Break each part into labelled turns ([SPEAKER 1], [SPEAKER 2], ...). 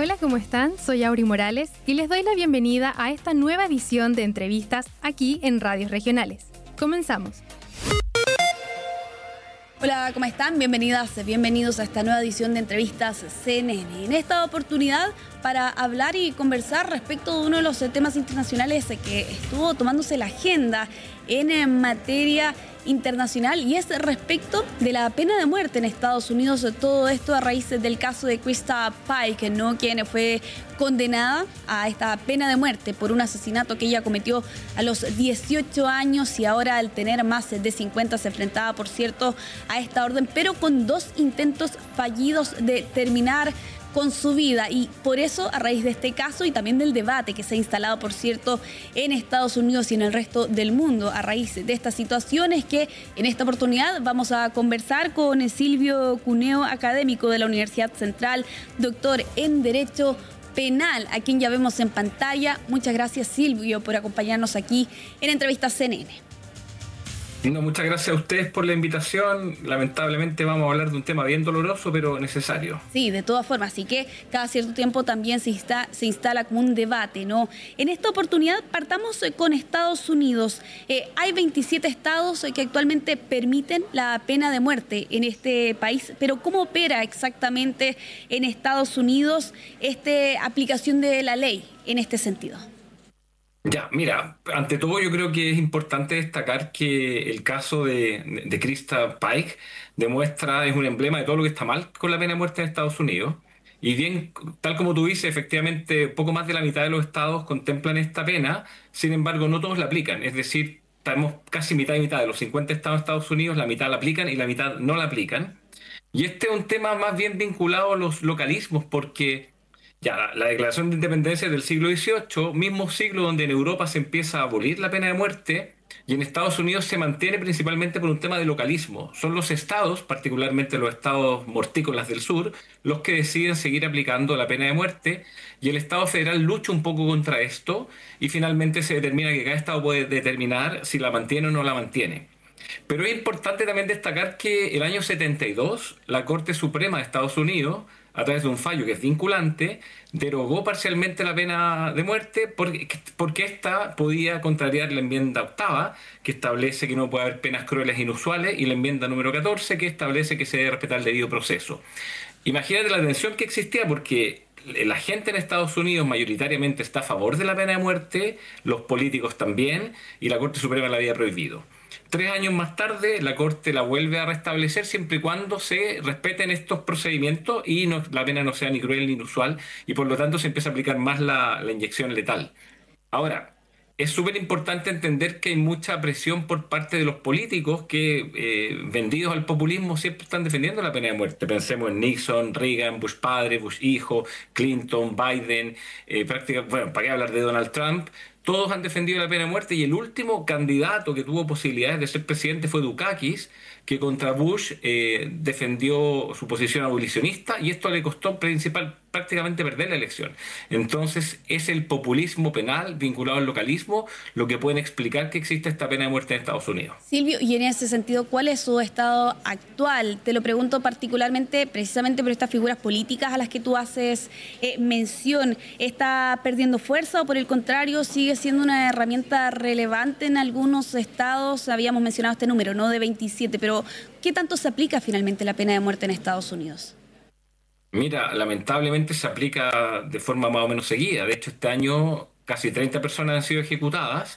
[SPEAKER 1] Hola, ¿cómo están? Soy Auri Morales y les doy la bienvenida a esta nueva edición de entrevistas aquí en Radios Regionales. Comenzamos.
[SPEAKER 2] Hola, ¿cómo están? Bienvenidos a esta nueva edición de entrevistas CNN. En esta oportunidad para hablar y conversar respecto de uno de los temas internacionales que estuvo tomándose la agenda en materia internacional, y es respecto de la pena de muerte en Estados Unidos. Todo esto a raíz del caso de Krista Pike, ¿no? Quien fue condenada a esta pena de muerte por un asesinato que ella cometió a los 18 años y ahora, al tener más de 50, se enfrentaba, por cierto, a esta orden, pero con 2 intentos fallidos de terminar con su vida. Y por eso, a raíz de este caso y también del debate que se ha instalado, por cierto, en Estados Unidos y en el resto del mundo, a raíz de estas situaciones, que en esta oportunidad vamos a conversar con Silvio Cuneo, académico de la Universidad Central, doctor en Derecho Penal, a quien ya vemos en pantalla. Muchas gracias, Silvio, por acompañarnos aquí en Entrevistas CNN.
[SPEAKER 3] No, muchas gracias a ustedes por la invitación. Lamentablemente vamos a hablar de un tema bien doloroso, pero necesario.
[SPEAKER 2] Sí, de todas formas, así que cada cierto tiempo también se instala como un debate, ¿no? En esta oportunidad partamos con Estados Unidos. Hay 27 estados que actualmente permiten la pena de muerte en este país, pero ¿cómo opera exactamente en Estados Unidos esta aplicación de la ley en este sentido?
[SPEAKER 3] Ya, mira, ante todo yo creo que es importante destacar que el caso de Krista Pike es un emblema de todo lo que está mal con la pena de muerte en Estados Unidos. Y bien, tal como tú dices, efectivamente, poco más de la mitad de los estados contemplan esta pena, sin embargo, no todos la aplican. Es decir, estamos casi mitad y mitad. De los 50 estados de Estados Unidos, la mitad la aplican y la mitad no la aplican. Y este es un tema más bien vinculado a los localismos, porque ya, la Declaración de Independencia es del siglo XVIII, mismo siglo donde en Europa se empieza a abolir la pena de muerte, y en Estados Unidos se mantiene principalmente por un tema de localismo. Son los estados, particularmente los estados mortícolas del sur, los que deciden seguir aplicando la pena de muerte, y el Estado federal lucha un poco contra esto, y finalmente se determina que cada estado puede determinar si la mantiene o no la mantiene. Pero es importante también destacar que el año 72, la Corte Suprema de Estados Unidos, a través de un fallo que es vinculante, derogó parcialmente la pena de muerte porque ésta podía contrariar la enmienda octava, que establece que no puede haber penas crueles e inusuales, y la enmienda número 14, que establece que se debe respetar el debido proceso. Imagínate la tensión que existía, porque la gente en Estados Unidos mayoritariamente está a favor de la pena de muerte, los políticos también, y la Corte Suprema la había prohibido. 3 años más tarde, la Corte la vuelve a restablecer siempre y cuando se respeten estos procedimientos y la pena no sea ni cruel ni inusual, y por lo tanto se empieza a aplicar más la inyección letal. Ahora, es súper importante entender que hay mucha presión por parte de los políticos que, vendidos al populismo, siempre están defendiendo la pena de muerte. Pensemos en Nixon, Reagan, Bush padre, Bush hijo, Clinton, Biden, bueno, ¿para qué hablar de Donald Trump? Todos han defendido la pena de muerte, y el último candidato que tuvo posibilidades de ser presidente fue Dukakis, que contra Bush defendió su posición abolicionista, y esto le costó prácticamente perder la elección. Entonces es el populismo penal vinculado al localismo lo que pueden explicar que existe esta pena de muerte en Estados Unidos.
[SPEAKER 2] Silvio, y en ese sentido, ¿cuál es su estado actual? Te lo pregunto particularmente, precisamente por estas figuras políticas a las que tú haces mención. ¿Está perdiendo fuerza o, por el contrario, sigue siendo una herramienta relevante en algunos estados? Habíamos mencionado este número, ¿no?, de 27, pero ¿qué tanto se aplica finalmente la pena de muerte en Estados Unidos?
[SPEAKER 3] Mira, lamentablemente se aplica de forma más o menos seguida. De hecho, este año casi 30 personas han sido ejecutadas,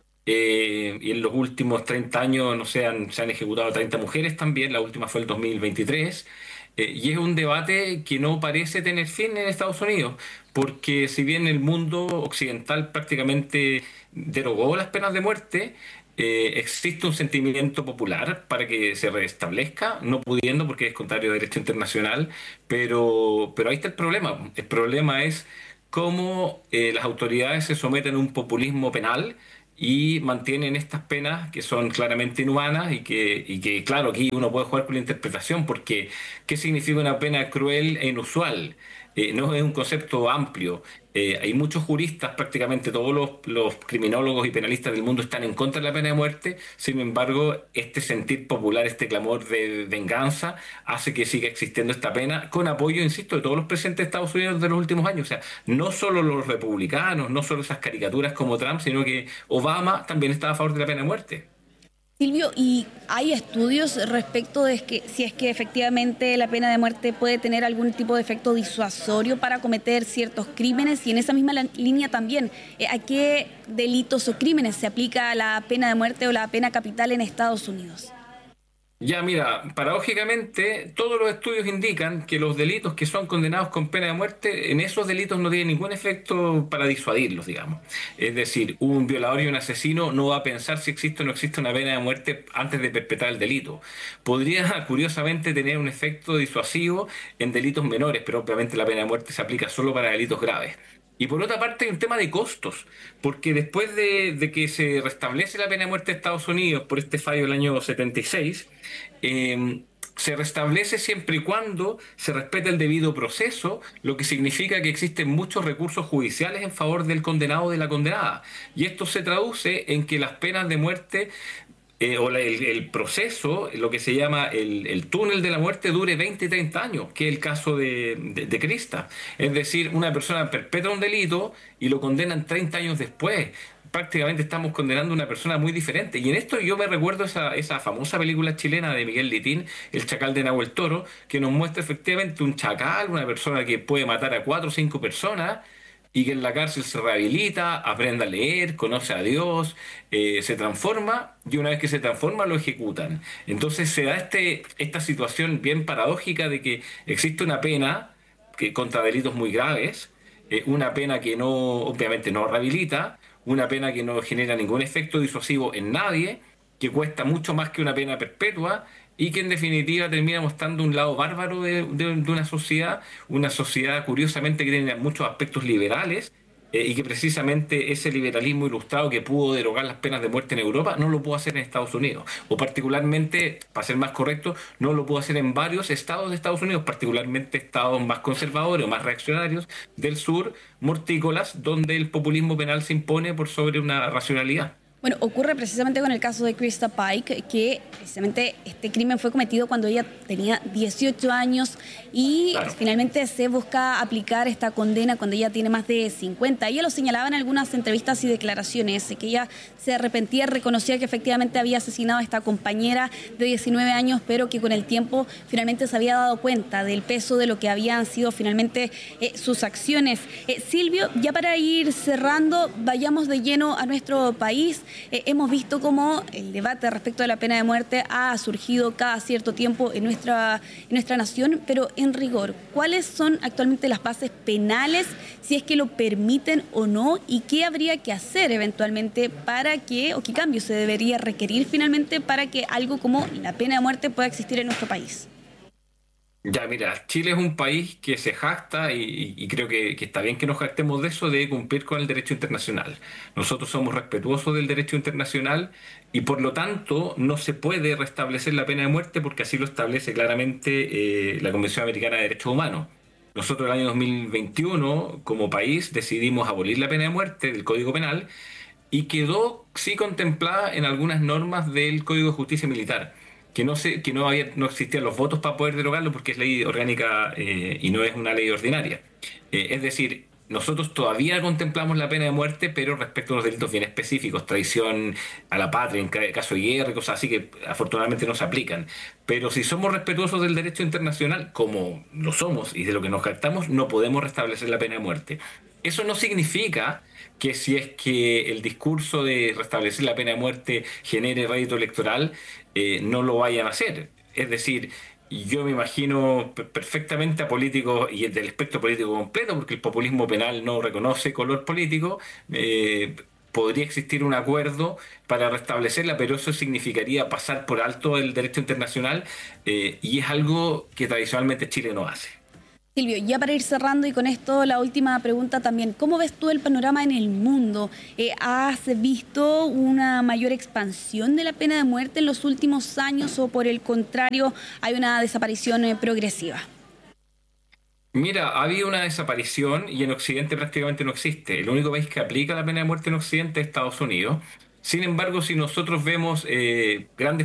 [SPEAKER 3] y en los últimos 30 años, no sé, se han ejecutado 30 mujeres también. La última fue el 2023. Y es un debate que no parece tener fin en Estados Unidos, porque si bien el mundo occidental prácticamente derogó las penas de muerte, existe un sentimiento popular para que se restablezca, no pudiendo porque es contrario a derecho internacional, pero ahí está el problema. El problema es cómo las autoridades se someten a un populismo penal y mantienen estas penas que son claramente inhumanas, y que claro, aquí uno puede jugar con la interpretación, porque ¿qué significa una pena cruel e inusual? no es un concepto amplio. Hay muchos juristas, prácticamente todos los criminólogos y penalistas del mundo están en contra de la pena de muerte. Sin embargo, este sentir popular, este clamor de venganza, hace que siga existiendo esta pena, con apoyo, insisto, de todos los presidentes de Estados Unidos de los últimos años. O sea, no solo los republicanos, no solo esas caricaturas como Trump, sino que Obama también estaba a favor de la pena de muerte.
[SPEAKER 2] Silvio, ¿y hay estudios respecto de que, si es que efectivamente la pena de muerte puede tener algún tipo de efecto disuasorio para cometer ciertos crímenes? Y en esa misma línea también, ¿a qué delitos o crímenes se aplica la pena de muerte o la pena capital en Estados Unidos?
[SPEAKER 3] Ya, mira, paradójicamente, todos los estudios indican que los delitos que son condenados con pena de muerte, en esos delitos no tiene ningún efecto para disuadirlos, digamos. Es decir, un violador y un asesino no va a pensar si existe o no existe una pena de muerte antes de perpetrar el delito. Podría, curiosamente, tener un efecto disuasivo en delitos menores, pero obviamente la pena de muerte se aplica solo para delitos graves. Y por otra parte hay un tema de costos, porque después de que se restablece la pena de muerte en Estados Unidos por este fallo del año 76, se restablece siempre y cuando se respete el debido proceso, lo que significa que existen muchos recursos judiciales en favor del condenado o de la condenada. Y esto se traduce en que las penas de muerte el proceso, lo que se llama el túnel de la muerte, dure 20 y 30 años, que es el caso de Krista. Es decir, una persona perpetra un delito y lo condenan 30 años después. Prácticamente estamos condenando a una persona muy diferente. Y en esto yo me recuerdo esa famosa película chilena de Miguel Litín, El Chacal de Nahuel Toro, que nos muestra efectivamente un chacal, una persona que puede matar a 4 o 5 personas y que en la cárcel se rehabilita, aprende a leer, conoce a Dios, se transforma y una vez que se transforma lo ejecutan. Entonces se da esta situación bien paradójica de que existe una pena que, contra delitos muy graves, una pena que no, obviamente no rehabilita, una pena que no genera ningún efecto disuasivo en nadie, que cuesta mucho más que una pena perpetua y que en definitiva termina mostrando un lado bárbaro de una sociedad curiosamente que tiene muchos aspectos liberales y que precisamente ese liberalismo ilustrado que pudo derogar las penas de muerte en Europa no lo pudo hacer en Estados Unidos. O particularmente, para ser más correcto, no lo pudo hacer en varios estados de Estados Unidos, particularmente estados más conservadores o más reaccionarios del sur, mortícolas, donde el populismo penal se impone por sobre una racionalidad.
[SPEAKER 2] Bueno, ocurre precisamente con el caso de Krista Pike, que precisamente este crimen fue cometido cuando ella tenía 18 años y
[SPEAKER 3] Claro.
[SPEAKER 2] finalmente se busca aplicar esta condena cuando ella tiene más de 50. Ella lo señalaba en algunas entrevistas y declaraciones, que ella se arrepentía, reconocía que efectivamente había asesinado a esta compañera de 19 años, pero que con el tiempo finalmente se había dado cuenta del peso de lo que habían sido finalmente sus acciones. Silvio, ya para ir cerrando, vayamos de lleno a nuestro país. Hemos visto cómo el debate respecto a la pena de muerte ha surgido cada cierto tiempo en nuestra nación, pero en rigor, ¿cuáles son actualmente las bases penales, si es que lo permiten o no, y qué habría que hacer eventualmente para que, o qué cambio se debería requerir finalmente para que algo como la pena de muerte pueda existir en nuestro país?
[SPEAKER 3] Ya, mira, Chile es un país que se jacta y creo que está bien que nos jactemos de eso, de cumplir con el derecho internacional. Nosotros somos respetuosos del derecho internacional y por lo tanto no se puede restablecer la pena de muerte porque así lo establece claramente la Convención Americana de Derechos Humanos. Nosotros el año 2021, como país, decidimos abolir la pena de muerte del Código Penal y quedó sí contemplada en algunas normas del Código de Justicia Militar que no existían los votos para poder derogarlo porque es ley orgánica y no es una ley ordinaria. Es decir, nosotros todavía contemplamos la pena de muerte, pero respecto a unos delitos bien específicos, traición a la patria, en caso de guerra y cosas así que afortunadamente no se aplican. Pero si somos respetuosos del derecho internacional, como lo somos y de lo que nos jactamos, no podemos restablecer la pena de muerte. Eso no significa que si es que el discurso de restablecer la pena de muerte genere rédito electoral, no lo vayan a hacer. Es decir, yo me imagino perfectamente a políticos y del espectro político completo, porque el populismo penal no reconoce color político, podría existir un acuerdo para restablecerla, pero eso significaría pasar por alto el derecho internacional y es algo que tradicionalmente Chile no hace.
[SPEAKER 2] Silvio, ya para ir cerrando y con esto la última pregunta también, ¿cómo ves tú el panorama en el mundo? ¿Has visto una mayor expansión de la pena de muerte en los últimos años o por el contrario hay una desaparición progresiva?
[SPEAKER 3] Mira, ha habido una desaparición y en Occidente prácticamente no existe. El único país que aplica la pena de muerte en Occidente es Estados Unidos. Sin embargo, si nosotros vemos grandes